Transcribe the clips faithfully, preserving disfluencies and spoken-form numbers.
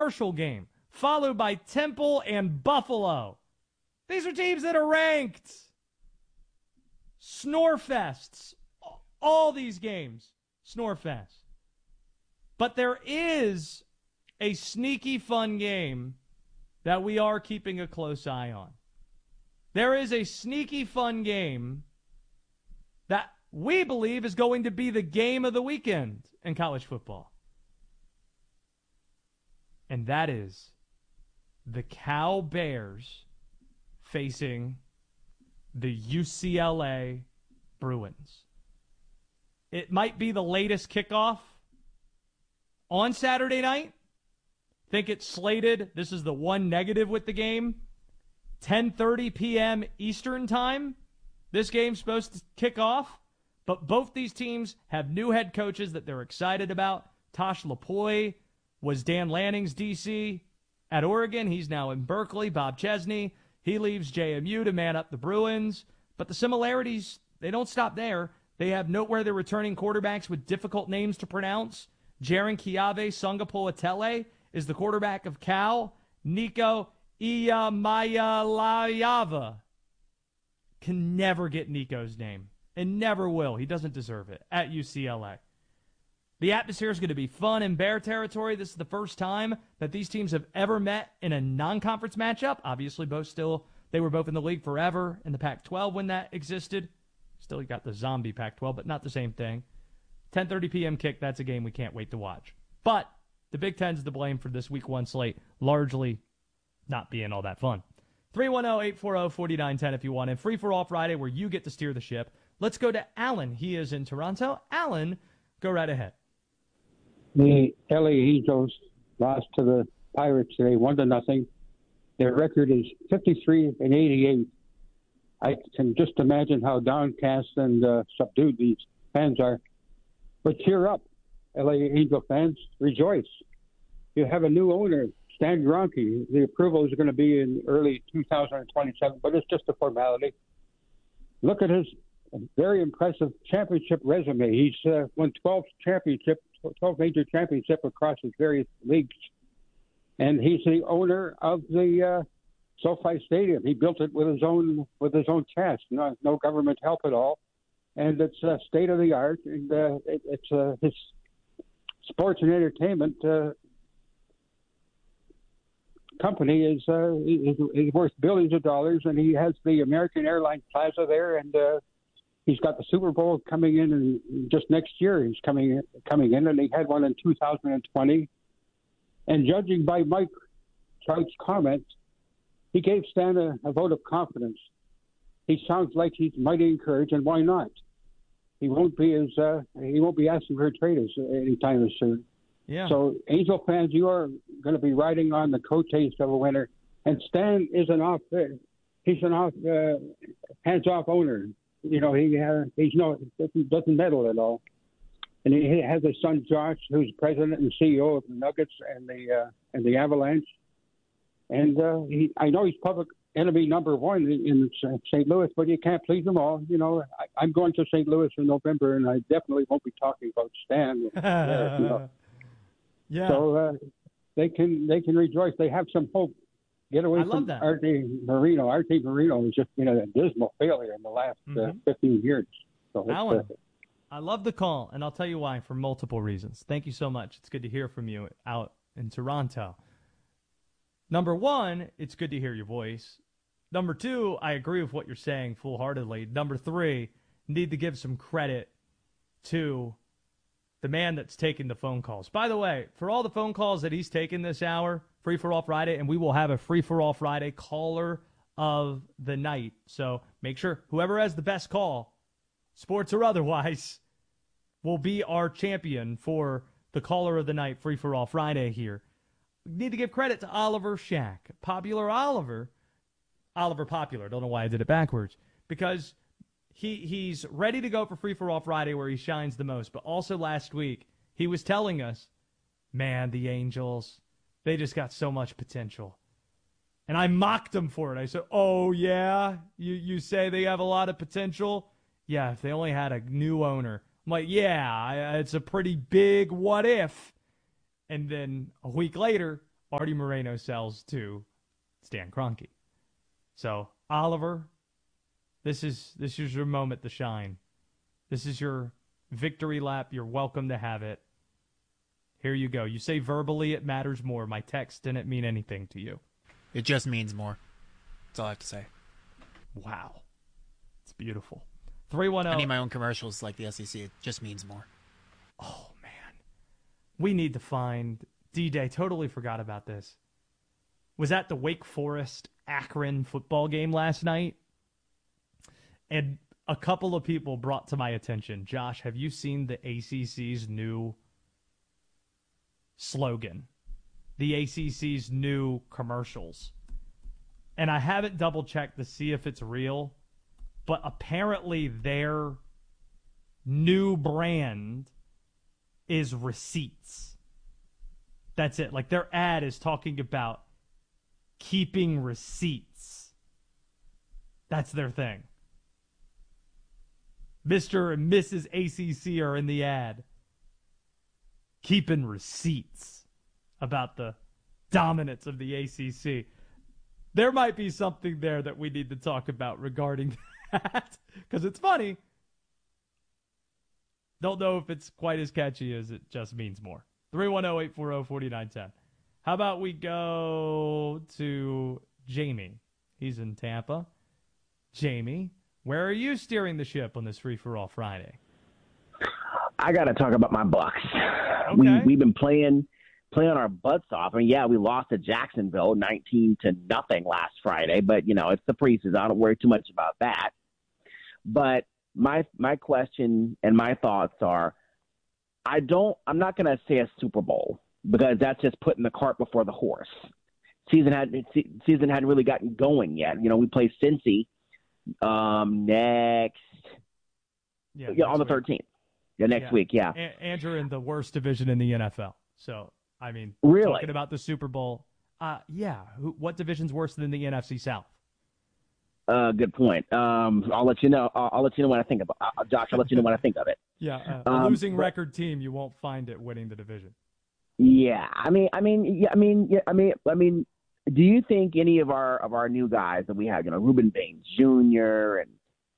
Marshall game, followed by Temple and Buffalo. These are teams that are ranked. Snorefests. All these games, snorefests. But there is a sneaky fun game that we are keeping a close eye on. There is a sneaky fun game that we believe is going to be the game of the weekend in college football. And that is the Cal Bears facing the U C L A Bruins. It might be the latest kickoff on Saturday night. Think it's slated. This is the one negative with the game. ten thirty p.m. Eastern time. This game's supposed to kick off. But both these teams have new head coaches that they're excited about. Tosh Lupoi was Dan Lanning's D C at Oregon. He's now in Berkeley. Bob Chesney, he leaves J M U to man up the Bruins. But the similarities, they don't stop there. They have noteworthy returning quarterbacks with difficult names to pronounce. Jaron Kiave Sungapolotele is the quarterback of Cal. Nico Iamayalayava. Can never get Nico's name, and never will. He doesn't deserve it at U C L A. The atmosphere is going to be fun in Bear territory. This is the first time that these teams have ever met in a non-conference matchup. Obviously, both still, they were both in the league forever in the Pac twelve when that existed. Still, you got the zombie Pac twelve, but not the same thing. ten thirty p.m. kick, that's a game we can't wait to watch. But the Big Ten's to blame for this week one slate largely not being all that fun. three one zero, eight four zero, four nine one zero if you want. And Free for All Friday where you get to steer the ship. Let's go to Alan. He is in Toronto. Alan, go right ahead. The L A Angels lost to the Pirates today, one to nothing. Their record is fifty-three and eighty-eight. I can just imagine how downcast and uh, subdued these fans are. But cheer up, L A Angel fans. Rejoice. You have a new owner, Stan Kroenke. The approval is going to be in early two thousand twenty-seven, but it's just a formality. Look at his very impressive championship resume. He's uh, won twelve championships, twelve major championships across his various leagues. And he's the owner of the uh, SoFi Stadium. He built it with his own with his own cash, no, no government help at all, and it's uh, state of the art. And uh, it, it's uh, his sports and entertainment uh, company is, uh, is is worth billions of dollars, and he has the American Airlines Plaza there, and uh, he's got the Super Bowl coming in, and just next year he's coming in, coming in, and he had one in two thousand twenty. And judging by Mike Trout's comments, he gave Stan a, a vote of confidence. He sounds like he's mighty encouraged, and why not? He won't be as uh, he won't be asking for a trade as anytime soon. Yeah. So, Angel fans, you are going to be riding on the coattails of a winner. And Stan is an off, uh, he's an off, uh, hands-off owner. You know, he uh, he's no doesn't, doesn't meddle at all. And he has a son, Josh, who's president and C E O of the Nuggets and the uh, and the Avalanche. And uh, he, I know he's public enemy number one in Saint Louis, but you can't please them all. You know, I, I'm going to Saint Louis in November, and I definitely won't be talking about Stan. there, you know. Yeah. So uh, they can they can rejoice. They have some hope. Get away I from love that. Arte Marino. Arte Marino has just been a dismal failure in the last mm-hmm. uh, fifteen years. So Alan, uh, I love the call, and I'll tell you why for multiple reasons. Thank you so much. It's good to hear from you out in Toronto. Number one, it's good to hear your voice. Number two, I agree with what you're saying full-heartedly. Number three, need to give some credit to the man that's taking the phone calls. By the way, for all the phone calls that he's taken this hour, Free for All Friday, and we will have a Free for All Friday caller of the night. So make sure whoever has the best call, sports or otherwise, will be our champion for the caller of the night, Free for All Friday here. We need to give credit to Oliver Shack. Popular Oliver. Oliver Popular. Don't know why I did it backwards. Because he he's ready to go for Free for All Friday where he shines the most. But also last week, he was telling us, man, the Angels, they just got so much potential. And I mocked him for it. I said, oh, yeah? You, you say they have a lot of potential? Yeah, if they only had a new owner. I'm like, yeah, it's a pretty big what if. And then a week later, Artie Moreno sells to Stan Kroenke. So, Oliver, this is this is your moment to shine. This is your victory lap. You're welcome to have it. Here you go. You say verbally it matters more. My text didn't mean anything to you. It just means more. That's all I have to say. Wow. It's beautiful. three one zero. I need my own commercials like the S E C. It just means more. Oh, man. We need to find D-Day. Totally forgot about this. Was at the Wake Forest Akron football game last night. And a couple of people brought to my attention, Josh, have you seen the A C C's new slogan? The A C C's new commercials. And I haven't double-checked to see if it's real, but apparently their new brand is receipts. That's it. Like, their ad is talking about keeping receipts. That's their thing. Mister and Missus A C C are in the ad. Keeping receipts about the dominance of the A C C. There might be something there that we need to talk about regarding that, because it's funny. Don't know if it's quite as catchy as it just means more. three one zero, eight four zero, four nine one zero. How about we go to Jamie? He's in Tampa. Jamie, where are you steering the ship on this free-for-all Friday? I got to talk about my Bucks. Okay. We, we've been playing playing our butts off. I mean, yeah, we lost to Jacksonville nineteen to nothing last Friday, but, you know, it's the preseason. I don't worry too much about that. But my my question and my thoughts are, I don't, I'm not going to say a Super Bowl because that's just putting the cart before the horse. Season had season hadn't really gotten going yet. You know, we play Cincy um, next, yeah, yeah next on the week. thirteenth. Yeah, next Yeah. week, yeah. A- and you're in the worst division in the N F L. So, I mean, Really? talking about the Super Bowl, uh, yeah, who, what division's worse than the N F C South? Uh, good point. Um, I'll let you know. I'll, I'll let you know when I think about uh, Josh. I'll let you know when I think of it. Yeah, uh, a Um, losing but- record team, you won't find it winning the division. Yeah, I mean, I mean, yeah, I mean, yeah, I mean, I mean, do you think any of our of our new guys that we have, you know, Ruben Baines Junior and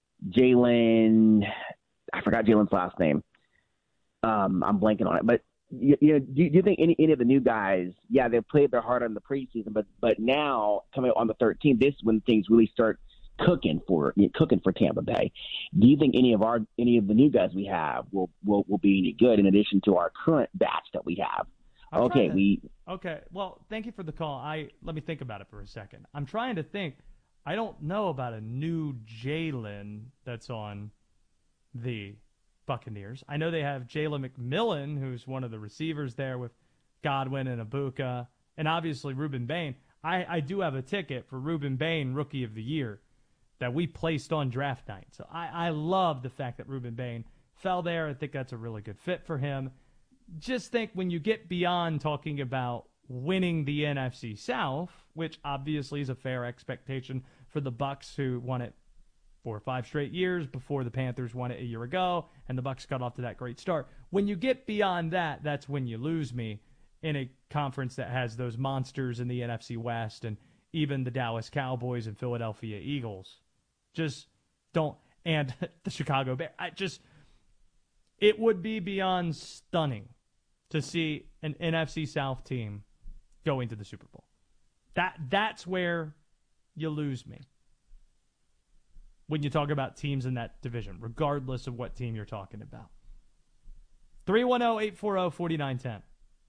Jalen, I forgot Jalen's last name. Um, I'm blanking on it, but you, you know, do, do you think any any of the new guys? Yeah, they've played their heart on the preseason, but but now coming on the thirteenth, this is when things really start cooking for cooking for Tampa Bay. Do you think any of our any of the new guys we have will will, will be any good in addition to our current batch that we have? I'm Okay, trying to- we Okay, well, thank you for the call. I let me think about it for a second. I'm trying to think. I don't know about a new Jalen that's on the Buccaneers. I know they have Jalen McMillan, who's one of the receivers there with Godwin and Ibuka, and obviously Ruben Bain. I, I do have a ticket for Ruben Bain, Rookie of the Year, that we placed on draft night. So I, I love the fact that Ruben Bain fell there. I think that's a really good fit for him. Just think when you get beyond talking about winning the N F C South, which obviously is a fair expectation for the Bucs, who won it four or five straight years before the Panthers won it a year ago, and the Bucs got off to that great start. When you get beyond that, that's when you lose me in a conference that has those monsters in the N F C West and even the Dallas Cowboys and Philadelphia Eagles. Just don't, and the Chicago Bears. I just, it would be beyond stunning to see an N F C South team going to the Super Bowl. That that's where you lose me when you talk about teams in that division, regardless of what team you're talking about. three one zero, eight four zero, four nine one zero.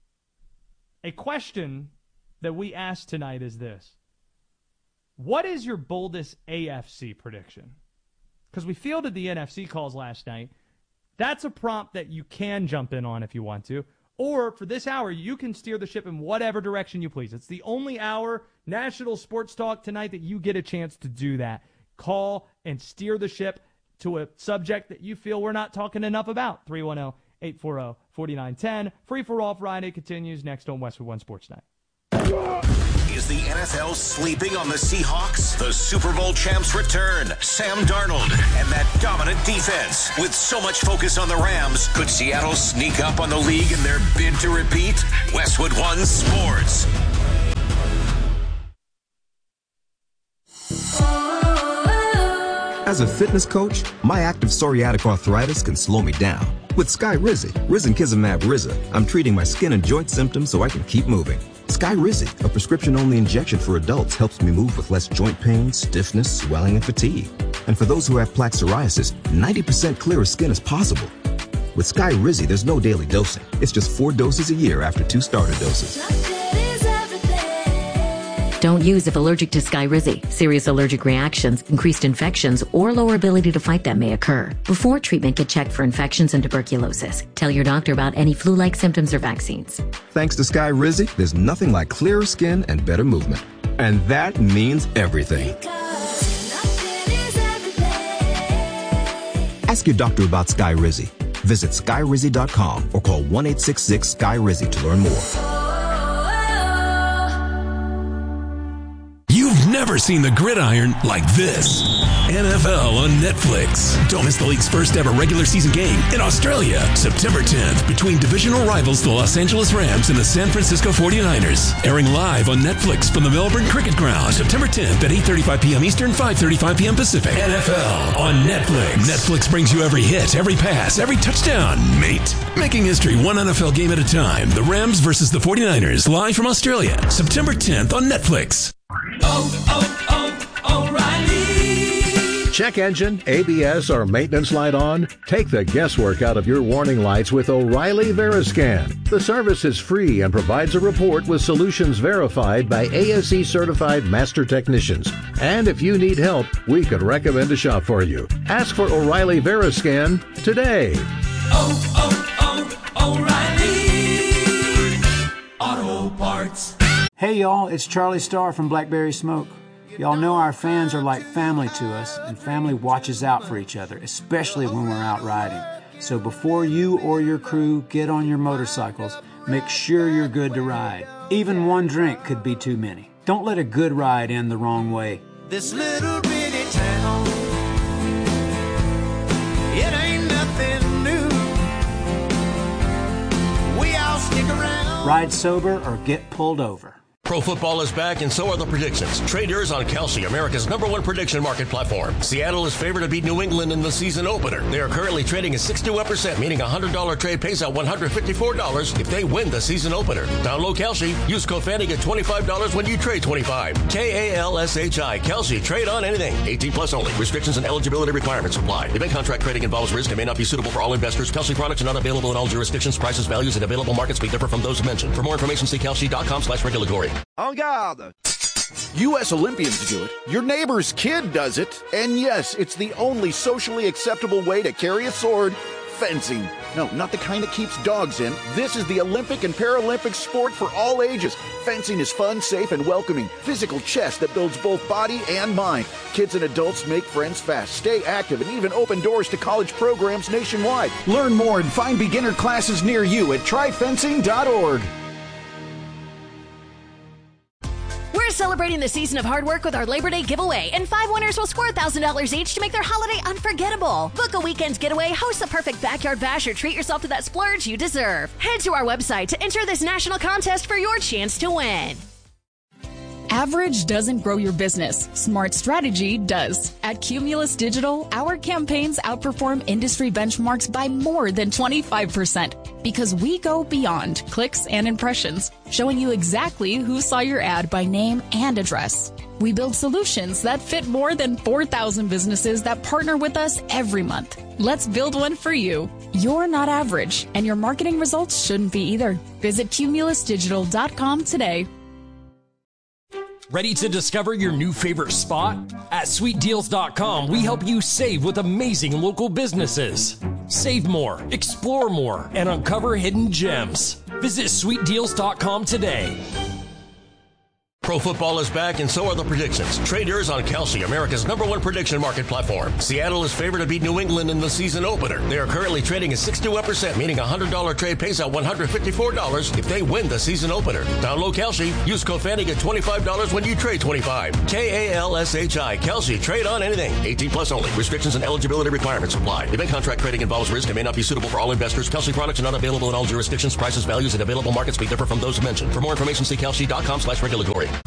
A question that we asked tonight is this. What is your boldest A F C prediction? Because we fielded the N F C calls last night. That's a prompt that you can jump in on if you want to. Or for this hour, you can steer the ship in whatever direction you please. It's the only hour, national sports talk tonight, that you get a chance to do that. Call and steer the ship to a subject that you feel we're not talking enough about. three one zero, eight four zero, four nine one zero. Free for All Friday continues next on Westwood One Sports Night. Is the N F L sleeping on the Seahawks? The Super Bowl champs return. Sam Darnold and that dominant defense. With so much focus on the Rams, could Seattle sneak up on the league in their bid to repeat? Westwood One Sports. As a fitness coach, my active psoriatic arthritis can slow me down. With Skyrizi, risankizumab Riza, I'm treating my skin and joint symptoms so I can keep moving. Skyrizi, a prescription-only injection for adults, helps me move with less joint pain, stiffness, swelling, and fatigue. And for those who have plaque psoriasis, ninety percent clearer skin is possible. With Skyrizi, there's no daily dosing. It's just four doses a year after two starter doses. Don't use if allergic to Skyrizi. Serious allergic reactions, increased infections, or lower ability to fight them may occur. Before treatment, get checked for infections and tuberculosis. Tell your doctor about any flu-like symptoms or vaccines. Thanks to Skyrizi, there's nothing like clearer skin and better movement. And that means everything. Ask your doctor about Skyrizi. Visit Skyrizi dot com or call one eight six six Sky Rizi to learn more. You've never seen the gridiron like this. N F L on Netflix. Don't miss the league's first ever regular season game in Australia, September tenth, between divisional rivals the Los Angeles Rams and the San Francisco forty-niners. Airing live on Netflix from the Melbourne Cricket Ground, September tenth at eight thirty-five p.m. Eastern, five thirty-five p.m. Pacific. N F L on Netflix. Netflix brings you every hit, every pass, every touchdown, mate. Making history one N F L game at a time. The Rams versus the forty-niners, live from Australia, September tenth on Netflix. Oh, oh, oh, O'Reilly. Check engine, A B S, or maintenance light on? Take the guesswork out of your warning lights with O'Reilly Veriscan. The service is free and provides a report with solutions verified by A S E certified master technicians. And if you need help, we could recommend a shop for you. Ask for O'Reilly Veriscan today. Oh, oh, oh, O'Reilly Auto Parts. Hey y'all, it's Charlie Starr from Blackberry Smoke. Y'all know our fans are like family to us, and family watches out for each other, especially when we're out riding. So before you or your crew get on your motorcycles, make sure you're good to ride. Even one drink could be too many. Don't let a good ride end the wrong way. This little bitty town, it ain't nothing new. We all stick around. Ride sober or get pulled over. Pro football is back, and so are the predictions. Trade yours on Kalshi, America's number one prediction market platform. Seattle is favored to beat New England in the season opener. They are currently trading at sixty-one percent, meaning a one hundred dollars trade pays out one hundred fifty-four dollars if they win the season opener. Download Kalshi. Use code Fanny, get twenty-five dollars when you trade twenty-five. K A L S H I. Kalshi. Trade on anything. eighteen plus only. Restrictions and eligibility requirements apply. Event contract trading involves risk and may not be suitable for all investors. Kalshi products are not available in all jurisdictions. Prices, values, and available markets may differ from those mentioned. For more information, see Kalshi dot com slash regulatory. En garde! U S Olympians do it, your neighbor's kid does it, and yes, it's the only socially acceptable way to carry a sword, fencing. No, not the kind that keeps dogs in. This is the Olympic and Paralympic sport for all ages. Fencing is fun, safe, and welcoming. Physical chess that builds both body and mind. Kids and adults make friends fast, stay active, and even open doors to college programs nationwide. Learn more and find beginner classes near you at try fencing dot org. We're celebrating the season of hard work with our Labor Day giveaway, and five winners will score one thousand dollars each to make their holiday unforgettable. Book a weekend getaway, host the perfect backyard bash, or treat yourself to that splurge you deserve. Head to our website to enter this national contest for your chance to win. Average doesn't grow your business. Smart strategy does. At Cumulus Digital, our campaigns outperform industry benchmarks by more than twenty-five percent because we go beyond clicks and impressions, showing you exactly who saw your ad by name and address. We build solutions that fit more than four thousand businesses that partner with us every month. Let's build one for you. You're not average, and your marketing results shouldn't be either. Visit cumulus digital dot com today. Ready to discover your new favorite spot? At sweet deals dot com, we help you save with amazing local businesses. Save more, explore more, and uncover hidden gems. Visit sweet deals dot com today. Pro football is back, and so are the predictions. Trade yours on Kalshi, America's number one prediction market platform. Seattle is favored to beat New England in the season opener. They are currently trading at sixty-one percent, meaning a one hundred dollars trade pays out one hundred fifty-four dollars if they win the season opener. Download Kalshi. Use code Fanny, get twenty-five dollars when you trade twenty-five. K A L S H I. Kalshi. Trade on anything. eighteen plus only. Restrictions and eligibility requirements apply. Event contract trading involves risk and may not be suitable for all investors. Kalshi products are not available in all jurisdictions. Prices, values, and available markets may differ from those mentioned. For more information, see Kalshi dot com slash regulatory.